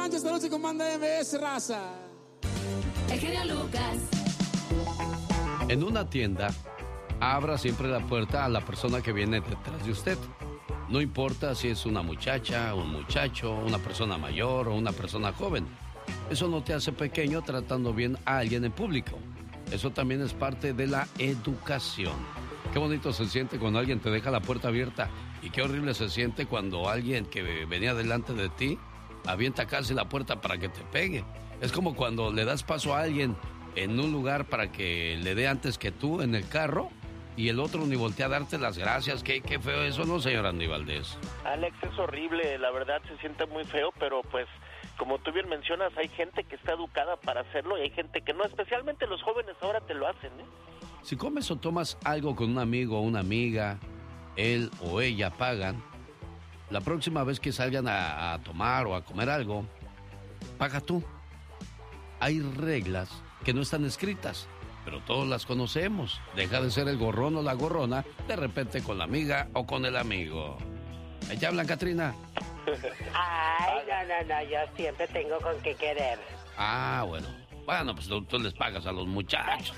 Sánchez, esta noche comanda MBS, raza. El genio Lucas. En una tienda, abra siempre la puerta a la persona que viene detrás de usted. No importa si es una muchacha, un muchacho, una persona mayor o una persona joven. Eso no te hace pequeño tratando bien a alguien en público. Eso también es parte de la educación. Qué bonito se siente cuando alguien te deja la puerta abierta y qué horrible se siente cuando alguien que venía delante de ti avienta casi la puerta para que te pegue. Es como cuando le das paso a alguien en un lugar para que le dé antes que tú en el carro y el otro ni voltea a darte las gracias. Qué feo eso, ¿no, señor Andy Valdés? Alex, es horrible, la verdad se siente muy feo, pero pues como tú bien mencionas, hay gente que está educada para hacerlo y hay gente que no, especialmente los jóvenes ahora te lo hacen, ¿eh? Si comes o tomas algo con un amigo o una amiga, él o ella pagan, la próxima vez que salgan a tomar o a comer algo, paga tú. Hay reglas que no están escritas, pero todos las conocemos. Deja de ser el gorrón o la gorrona de repente con la amiga o con el amigo. ¿Ahí te hablan, Catrina? Ay, no, yo siempre tengo con qué querer. Ah, bueno. Bueno, pues tú les pagas a los muchachos.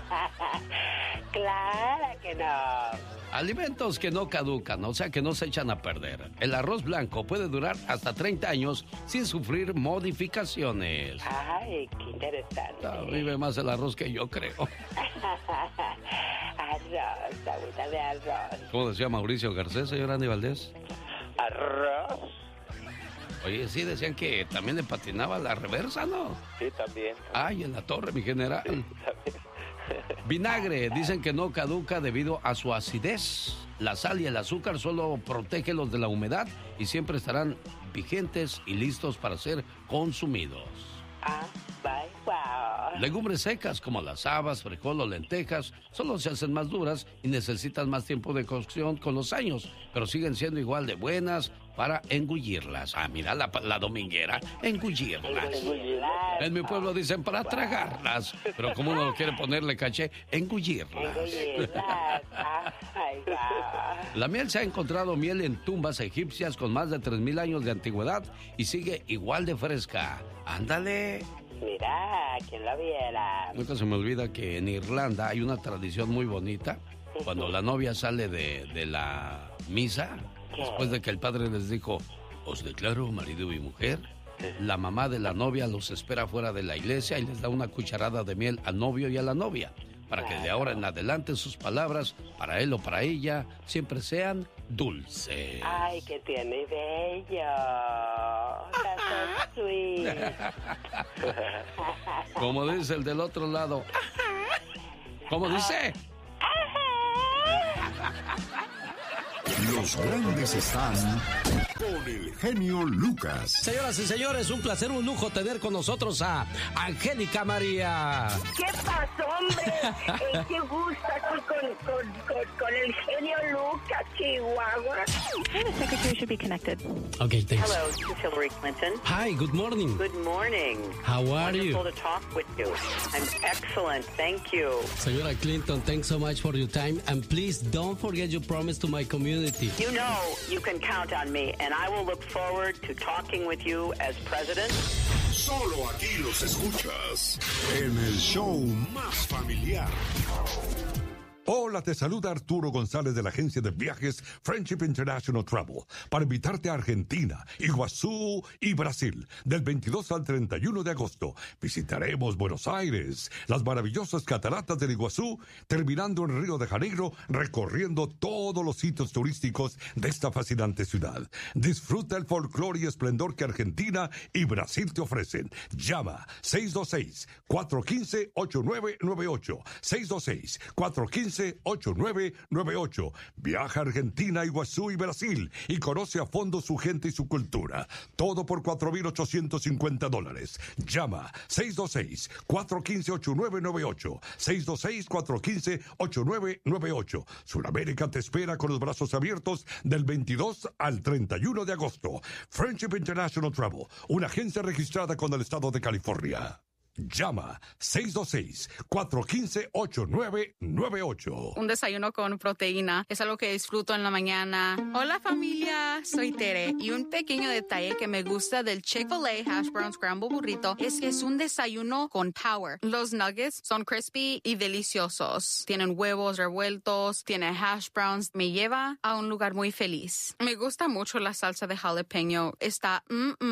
Claro que no. Alimentos que no caducan, o sea que no se echan a perder. El arroz blanco puede durar hasta 30 años sin sufrir modificaciones. Ay, qué interesante. Vive más el arroz que yo creo. Arroz, agüita de arroz. ¿Cómo decía Mauricio Garcés, señor Andy Valdés? Arroz. Oye, sí, decían que también le patinaba la reversa, ¿no? Sí, también. Ay, en la torre, mi general. Sí, también. Vinagre, dicen que no caduca debido a su acidez. La sal y el azúcar solo protégelos de la humedad y siempre estarán vigentes y listos para ser consumidos. Ah, bye, wow. Legumbres secas como las habas, frijol o lentejas solo se hacen más duras y necesitan más tiempo de cocción con los años, pero siguen siendo igual de buenas para engullirlas. Ah, mira la dominguera, engullirlas. En mi pueblo dicen para tragarlas, pero como uno quiere ponerle caché, engullirlas. Ay, wow. La miel se ha encontrado miel en tumbas egipcias con más de 3,000 años de antigüedad y sigue igual de fresca. ¡Ándale! Mira, ¿quién lo viera? Nunca se me olvida que en Irlanda hay una tradición muy bonita. Cuando la novia sale de la misa, después de que el padre les dijo, os declaro marido y mujer, la mamá de la novia los espera fuera de la iglesia y les da una cucharada de miel al novio y a la novia, para que de ahora en adelante sus palabras, para él o para ella, siempre sean dulces. Ay, que tiene bello. That's so sweet. Como dice el del otro lado. ¿Cómo dice? Los grandes están con el genio Lucas. Señoras y señores, un placer, un lujo tener con nosotros a Angélica María. ¿Qué pasó, hombre? Qué gusto aquí con el genio Lucas, Chihuahua. The secretary should be connected. Okay, thanks. Hello, this is Hillary Clinton. Hi, good morning. Good morning. How are you? Wonderful to talk with you. I'm excellent, thank you. Señora Clinton, thanks so much for your time. And please don't forget your promise to my community. You know you can count on me, and I will look forward to talking with you as president. Solo aquí los escuchas en el show más familiar. Hola, te saluda Arturo González de la agencia de viajes Friendship International Travel para invitarte a Argentina, Iguazú y Brasil del 22 al 31 de agosto. Visitaremos Buenos Aires, las maravillosas cataratas del Iguazú, terminando en Río de Janeiro, recorriendo todos los sitios turísticos de esta fascinante ciudad. Disfruta el folclore y esplendor que Argentina y Brasil te ofrecen. Llama 626-415-8998. 626-415-8998. Viaja a Argentina, Iguazú y Brasil y conoce a fondo su gente y su cultura. Todo por $4,850. Llama 626-415-8998. 626-415-8998. Sudamérica te espera con los brazos abiertos del 22 al 31 de agosto. Friendship International Travel, una agencia registrada con el estado de California. Llama 626-415-8998. Un desayuno con proteína es algo que disfruto en la mañana. Hola familia, soy Tere y un pequeño detalle que me gusta del Chick-fil-A Hash Brown Scramble Burrito es que es un desayuno con power. Los nuggets son crispy y deliciosos. Tienen huevos revueltos, tiene hash browns. Me lleva a un lugar muy feliz. Me gusta mucho la salsa de jalapeño. Está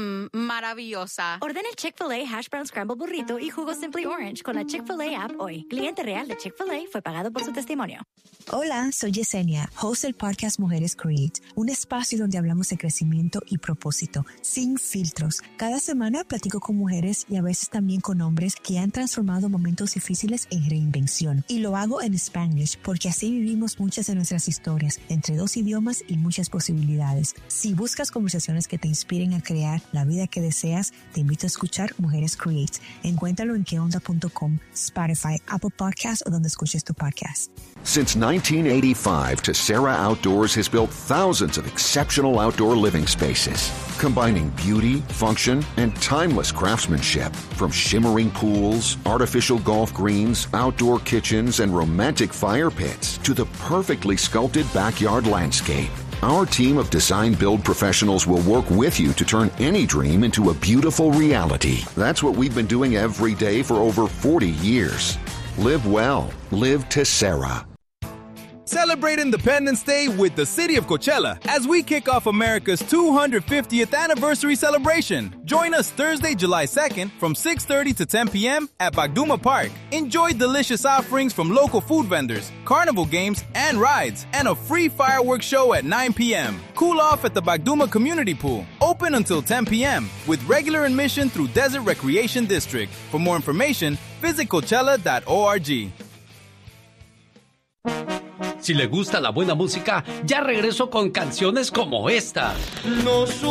maravillosa. Ordena el Chick-fil-A Hash Brown Scramble Burrito y jugo Simply Orange con la Chick-fil-A app hoy. Cliente real de Chick-fil-A fue pagado por su testimonio. Hola, soy Yesenia, host del podcast Mujeres Create, un espacio donde hablamos de crecimiento y propósito, sin filtros. Cada semana platico con mujeres y a veces también con hombres que han transformado momentos difíciles en reinvención. Y lo hago en Spanglish porque así vivimos muchas de nuestras historias, entre 2 idiomas y muchas posibilidades. Si buscas conversaciones que te inspiren a crear la vida que deseas, te invito a escuchar Mujeres Create. Encuéntralo en queonda.com, Spotify, Apple Podcasts o donde escuches tu podcast. Since 1985, Tessera Outdoors has built thousands of exceptional outdoor living spaces, combining beauty, function, and timeless craftsmanship. From shimmering pools, artificial golf greens, outdoor kitchens, and romantic fire pits, to the perfectly sculpted backyard landscape. Our team of design-build professionals will work with you to turn any dream into a beautiful reality. That's what we've been doing every day for over 40 years. Live well. Live Tessera. Celebrate Independence Day with the City of Coachella as we kick off America's 250th anniversary celebration. Join us Thursday, July 2nd from 6:30 to 10 p.m. at Bagduma Park. Enjoy delicious offerings from local food vendors, carnival games and rides, and a free fireworks show at 9 p.m. Cool off at the Bagduma Community Pool, open until 10 p.m. with regular admission through Desert Recreation District. For more information, visit Coachella.org. Si le gusta la buena música, ya regreso con canciones como esta.